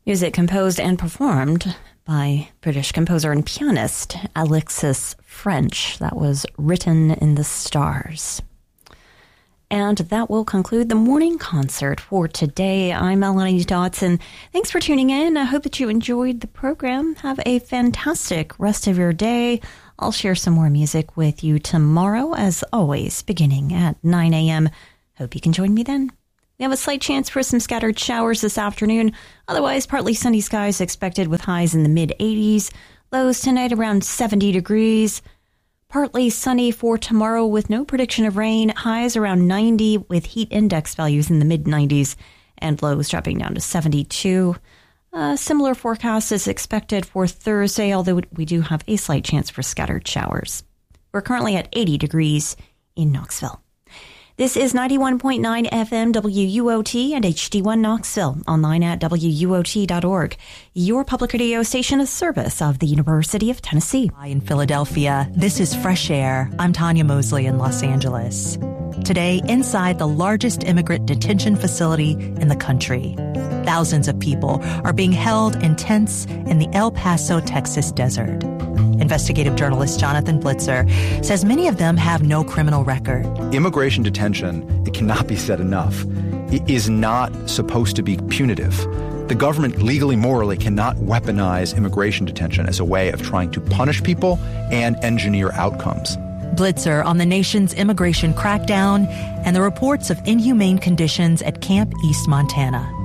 Music composed and performed by British composer and pianist Alexis French. That was Written in the Stars. And that will conclude the morning concert for today. I'm Melanie Dodson. Thanks for tuning in. I hope that you enjoyed the program. Have a fantastic rest of your day. I'll share some more music with you tomorrow, as always, beginning at 9 a.m. Hope you can join me then. We have a slight chance for some scattered showers this afternoon. Otherwise, partly sunny skies expected with highs in the mid-80s. Lows tonight around 70 degrees. Partly sunny for tomorrow with no prediction of rain. Highs around 90 with heat index values in the mid-90s and lows dropping down to 72. Similar forecast is expected for Thursday, although we do have a slight chance for scattered showers. We're currently at 80 degrees in Knoxville. This is 91.9 FM WUOT and HD1 Knoxville, online at WUOT.org. Your public radio station is service of the University of Tennessee. In Philadelphia, this is Fresh Air. I'm Tanya Mosley in Los Angeles. Today, inside the largest immigrant detention facility in the country, thousands of people are being held in tents in the El Paso, Texas desert. Investigative journalist Jonathan Blitzer says many of them have no criminal record. Immigration detention, it cannot be said enough, it is not supposed to be punitive. The government legally, morally cannot weaponize immigration detention as a way of trying to punish people and engineer outcomes. Blitzer on the nation's immigration crackdown and the reports of inhumane conditions at Camp East Montana.